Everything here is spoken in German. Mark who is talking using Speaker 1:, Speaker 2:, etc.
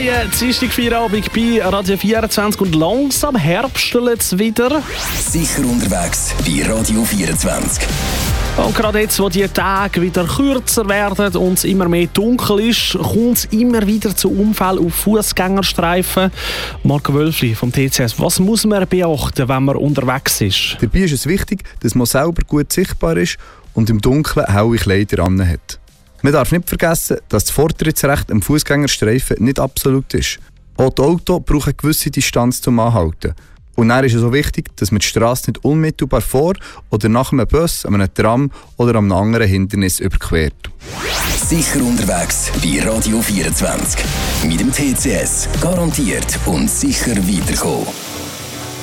Speaker 1: freien Dienstagfeierabend bei Radio 24 und langsam herbstelt es wieder.
Speaker 2: Sicher unterwegs bei Radio 24.
Speaker 1: Und gerade jetzt, wo die Tage wieder kürzer werden und es immer mehr dunkel ist, kommt es immer wieder zu Unfällen auf Fußgängerstreifen. Marco Wölfli vom TCS, was muss man beachten, wenn man unterwegs ist?
Speaker 3: Dabei ist es wichtig, dass man selber gut sichtbar ist und im Dunkeln helle Kleider anhat. Man darf nicht vergessen, dass das Vortrittsrecht am Fußgängerstreifen nicht absolut ist. Auch die Autos brauchen eine gewisse Distanz zum Anhalten. Und dann ist es so wichtig, dass man die Strasse nicht unmittelbar vor oder nach einem Bus, einem Tram oder einem anderen Hindernis überquert.
Speaker 2: Sicher unterwegs bei Radio 24. Mit dem TCS. Garantiert und sicher weiterkommen.